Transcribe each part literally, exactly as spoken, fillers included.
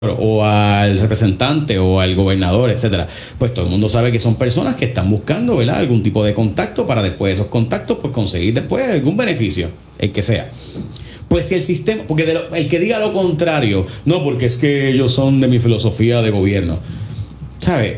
o al representante o al gobernador, etcétera, pues todo el mundo sabe que son personas que están buscando, ¿verdad?, algún tipo de contacto para después de esos contactos pues conseguir después algún beneficio, el que sea. Pues si el sistema, porque de lo, el que diga lo contrario, no, porque es que ellos son de mi filosofía de gobierno, ¿sabe?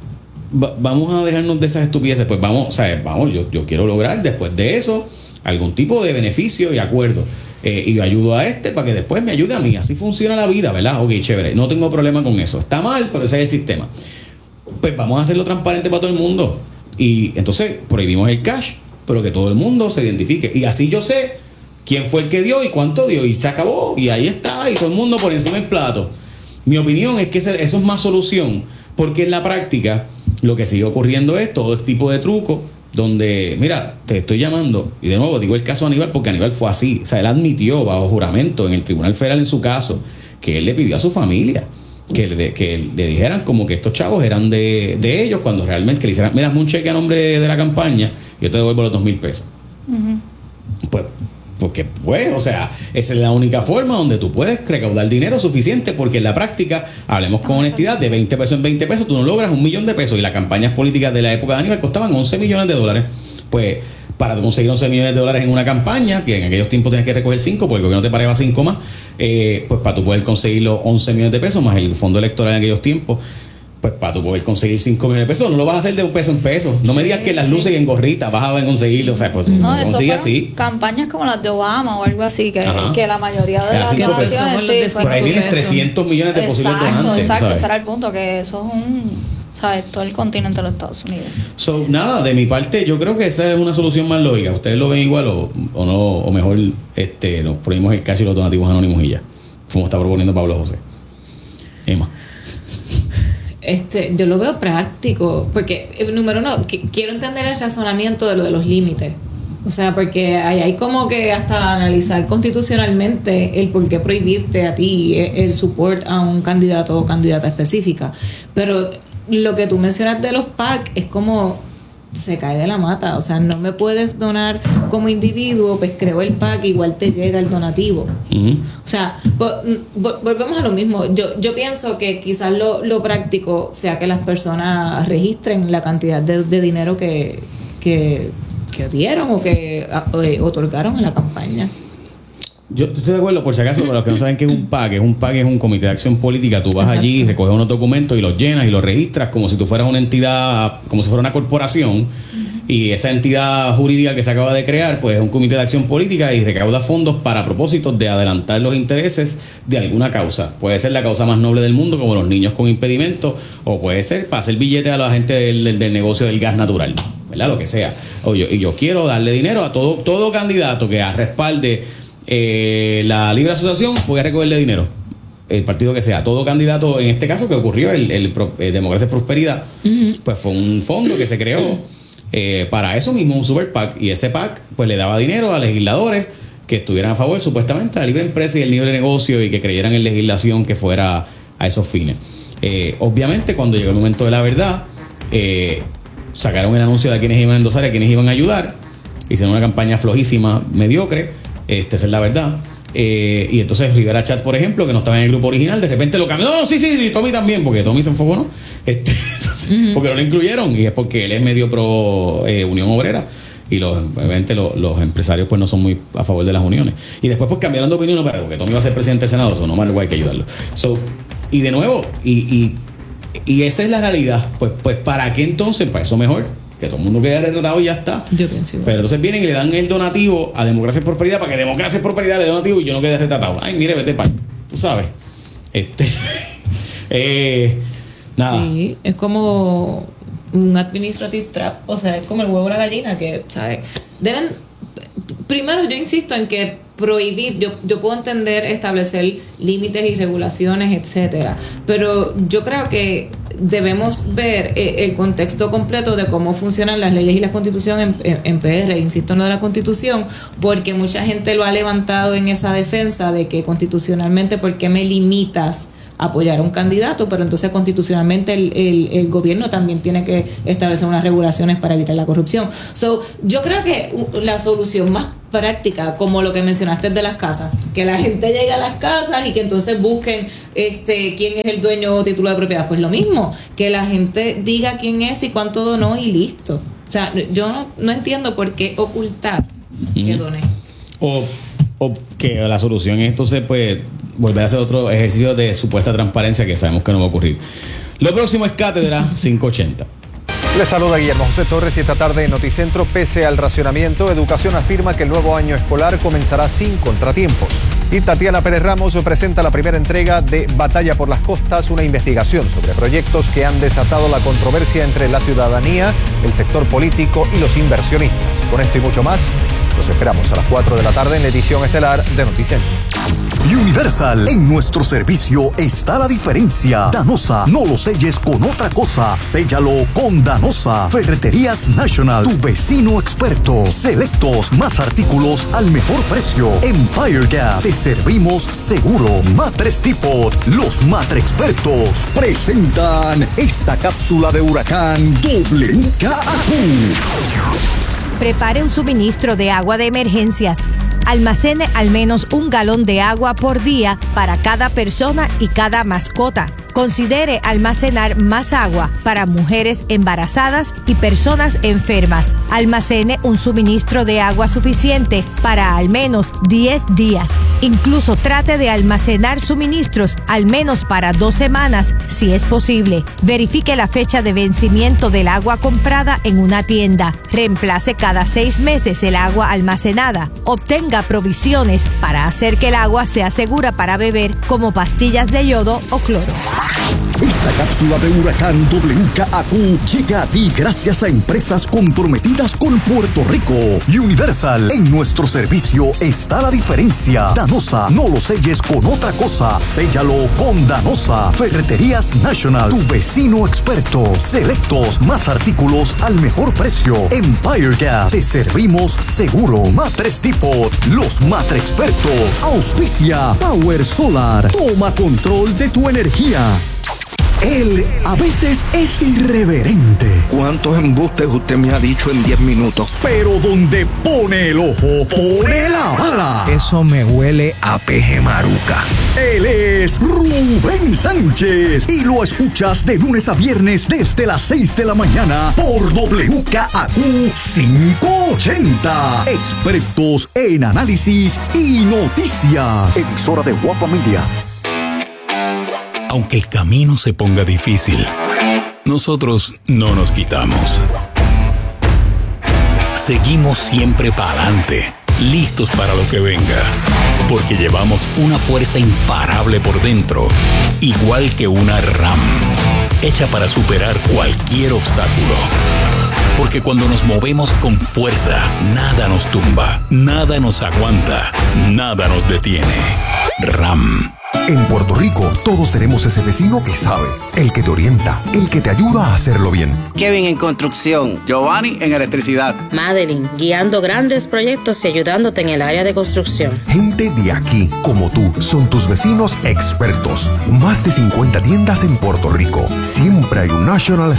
Va, vamos a dejarnos de esas estupideces, pues vamos, ¿sabes? Vamos, yo, yo quiero lograr después de eso algún tipo de beneficio y acuerdo. Eh, y yo ayudo a este para que después me ayude a mí. Así funciona la vida, ¿verdad? Ok, chévere, no tengo problema con eso. Está mal, pero ese es el sistema. Pues vamos a hacerlo transparente para todo el mundo. Y entonces prohibimos el cash, pero que todo el mundo se identifique. Y así yo sé quién fue el que dio y cuánto dio. Y se acabó. Y ahí está. Y todo el mundo por encima del plato. Mi opinión es que eso es más solución. Porque en la práctica lo que sigue ocurriendo es todo este tipo de trucos donde, mira, te estoy llamando, y de nuevo digo el caso de Aníbal porque Aníbal fue así, o sea, él admitió bajo juramento en el Tribunal Federal en su caso que él le pidió a su familia que le, que le dijeran como que estos chavos eran de, de ellos, cuando realmente que le hicieran, mira, hazme un cheque a nombre de la campaña y yo te devuelvo los dos mil pesos. Uh-huh. Pues, porque pues, o sea, esa es la única forma donde tú puedes recaudar dinero suficiente, porque en la práctica, hablemos con honestidad, de veinte pesos en veinte pesos tú no logras un millón de pesos, y las campañas políticas de la época de Aníbal costaban once millones de dólares. Pues para conseguir once millones de dólares en una campaña, que en aquellos tiempos tenías que recoger cinco porque el gobierno te pagaba cinco más, eh, pues para tú poder conseguir los once millones de pesos más el fondo electoral en aquellos tiempos, pues para tú poder conseguir cinco millones de pesos, no lo vas a hacer de un peso en peso. No sí, me digas que las sí. luces y en gorrita vas a conseguirlo. O sea, pues no, no consigues así. Campañas como las de Obama o algo así, que, que la mayoría de las donaciones sí, pues, por ahí tienes trescientos millones de posibles donantes. Exacto, exacto, ese era el punto, que eso es un, ¿sabes? Todo el continente de los Estados Unidos. So, nada, de mi parte, yo creo que esa es una solución más lógica. ¿Ustedes lo ven igual o, o no? O mejor este, nos prohibimos el cash y los donativos anónimos y ya, como está proponiendo Pablo José. Emma. Este, yo lo veo práctico, porque, número uno, que, quiero entender el razonamiento de lo de los límites. O sea, porque hay, hay como que hasta analizar constitucionalmente el por qué prohibirte a ti el, el support a un candidato o candidata específica. Pero lo que tú mencionas de los PAC es como se cae de la mata. O sea, no me puedes donar como individuo, pues creo el PAC, igual te llega el donativo. Uh-huh. O sea, vo- vo- volvemos a lo mismo. Yo yo pienso que quizás lo, lo práctico sea que las personas registren la cantidad de, de dinero que, que, que dieron o que eh, otorgaron en la campaña. Yo estoy de acuerdo, por si acaso, para los que no saben qué es un PAC, es un PAC, es un comité de acción política. Tú vas Exacto. allí, recoges unos documentos y los llenas y los registras como si tú fueras una entidad, como si fuera una corporación. Uh-huh. Y esa entidad jurídica que se acaba de crear, pues es un comité de acción política y recauda fondos para propósitos de adelantar los intereses de alguna causa. Puede ser la causa más noble del mundo, como los niños con impedimentos, o puede ser para hacer billete a la gente del, del, del negocio del gas natural, ¿verdad? Lo que sea. O yo, y yo quiero darle dinero a todo, todo candidato que respalde Eh, la libre asociación, puede recogerle dinero, el partido que sea, todo candidato, en este caso que ocurrió el, el, el Democracia y Prosperidad, uh-huh. pues fue un fondo que se creó eh, para eso mismo, un super PAC, y ese PAC pues le daba dinero a legisladores que estuvieran a favor supuestamente de la libre empresa y el libre negocio y que creyeran en legislación que fuera a esos fines. Eh, obviamente cuando llegó el momento de la verdad, eh, sacaron el anuncio de a quienes iban a endosar y a quienes iban a ayudar, hicieron una campaña flojísima, mediocre. Este, esa es la verdad. Eh, y entonces Rivera Chat, por ejemplo, que no estaba en el grupo original, de repente lo cambió. No, no, sí, sí, sí, Tommy también, porque Tommy se enfocó, ¿no? Este, entonces, uh-huh. Porque no lo incluyeron, y es porque él es medio pro eh, Unión Obrera. Y los, obviamente los, los empresarios pues no son muy a favor de las uniones. Y después pues cambiaron de opinión, pero porque Tommy va a ser presidente del Senado, so, no más hay que ayudarlo. So, y de nuevo, y, y, y esa es la realidad. Pues, pues ¿para qué entonces? Para eso mejor que todo el mundo quede retratado y ya está. Yo pienso. Pero entonces vienen y le dan el donativo a Democracia y Prosperidad para que Democracia y Prosperidad le dé donativo y yo no quede retratado. Ay, mire, vete para, tú sabes. Este, eh, nada. Sí, es como un administrative trap, o sea, es como el huevo de la gallina que, ¿sabes? Deben, primero yo insisto en que prohibir, yo, yo puedo entender establecer límites y regulaciones, etcétera, pero yo creo que debemos ver eh, el contexto completo de cómo funcionan las leyes y la constitución en, en, en P R, insisto en lo de la constitución, porque mucha gente lo ha levantado en esa defensa de que constitucionalmente, ¿por qué me limitas apoyar a un candidato, pero entonces constitucionalmente el, el, el gobierno también tiene que establecer unas regulaciones para evitar la corrupción. So, yo creo que la solución más práctica, como lo que mencionaste de las casas, que la gente llegue a las casas y que entonces busquen este quién es el dueño o título de propiedad, pues lo mismo, que la gente diga quién es y cuánto donó y listo. O sea, yo no, no entiendo por qué ocultar mm. que doné. O, o que la solución es entonces pues volver a hacer otro ejercicio de supuesta transparencia que sabemos que no va a ocurrir. Lo próximo es Cátedra quinientos ochenta. Les saluda Guillermo José Torres y esta tarde en Noticentro, pese al racionamiento, Educación afirma que el nuevo año escolar comenzará sin contratiempos. Y Tatiana Pérez Ramos presenta la primera entrega de Batalla por las Costas, una investigación sobre proyectos que han desatado la controversia entre la ciudadanía, el sector político y los inversionistas. Con esto y mucho más, los esperamos a las cuatro de la tarde en la edición estelar de Noticentro. Universal, en nuestro servicio está la diferencia. Danosa, no lo selles con otra cosa, séllalo con Danosa. Ferreterías National, tu vecino experto. Selectos, más artículos al mejor precio. Empire Gas, te servimos seguro. Matres Depot, los Matre Expertos presentan esta cápsula de huracán W K A Q. Prepare un suministro de agua de emergencias. Almacene al menos un galón de agua por día para cada persona y cada mascota. Considere almacenar más agua para mujeres embarazadas y personas enfermas. Almacene un suministro de agua suficiente para al menos diez días. Incluso trate de almacenar suministros al menos para dos semanas, si es posible. Verifique la fecha de vencimiento del agua comprada en una tienda. Reemplace cada seis meses el agua almacenada. Obtenga provisiones para hacer que el agua sea segura para beber, como pastillas de yodo o cloro. Esta cápsula de huracán W K A Q llega a ti gracias a empresas comprometidas con Puerto Rico. Universal, en nuestro servicio está la diferencia. Danosa, no lo selles con otra cosa, séllalo con Danosa. Ferreterías National, tu vecino experto. Selectos, más artículos al mejor precio. Empire Gas, te servimos seguro. Matres Depot, los Matre Expertos. Auspicia Power Solar, toma control de tu energía. Él a veces es irreverente. ¿Cuántos embustes usted me ha dicho en diez minutos? Pero donde pone el ojo, pone la bala. Eso me huele a peje maruca. Él es Rubén Sánchez y lo escuchas de lunes a viernes desde las seis de la mañana por W K A Q quinientos ochenta. Expertos en análisis y noticias. Emisora de Guapa Media. Aunque el camino se ponga difícil, nosotros no nos quitamos. Seguimos siempre para adelante, listos para lo que venga, porque llevamos una fuerza imparable por dentro, igual que una RAM, hecha para superar cualquier obstáculo. Porque cuando nos movemos con fuerza, nada nos tumba, nada nos aguanta, nada nos detiene. RAM. En Puerto Rico, todos tenemos ese vecino que sabe, el que te orienta, el que te ayuda a hacerlo bien. Kevin en construcción, Giovanni en electricidad, Madeline guiando grandes proyectos y ayudándote en el área de construcción. Gente de aquí, como tú, son tus vecinos expertos. Más de cincuenta tiendas en Puerto Rico. Siempre hay un National